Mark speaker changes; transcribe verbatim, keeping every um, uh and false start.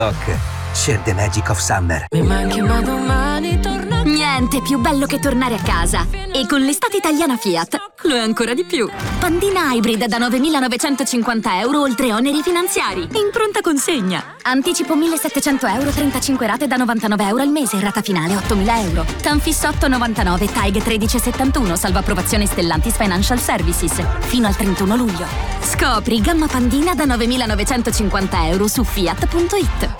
Speaker 1: Share the magic of summer.
Speaker 2: Mi manchi ma domani torno.
Speaker 3: Niente più bello che tornare a casa. E con l'estate italiana Fiat lo è ancora di più. Pandina Hybrid da novemilanovecentocinquanta euro oltre oneri finanziari. In pronta consegna. Anticipo millesettecento euro, trentacinque rate da novantanove euro al mese. Rata finale ottomila euro. Tanfis otto novantanove, T A I G tredici settantuno. Salvo approvazione Stellantis Financial Services. Fino al trentuno luglio. Scopri gamma Pandina da novemilanovecentocinquanta euro su fiat punto it.